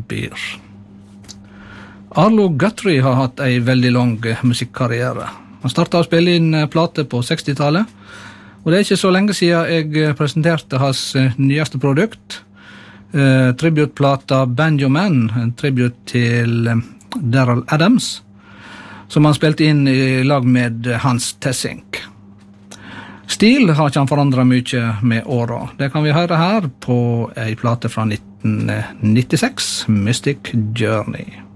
vampyr. Arlo Guthrie har hatt en veldig lang musikkarriere. Han startet å spille inn plater på 60-tallet, og det er ikke så lenge siden jeg presenterte hans nyeste produkt, tributplata Banjo Man, en tribut til Daryl Adams, som han spilte inn i lag med Hans Tessink. Stil har ikke han forandret mye med åra. Det kan vi høre her på en plate fra 1996, Mystic Journey.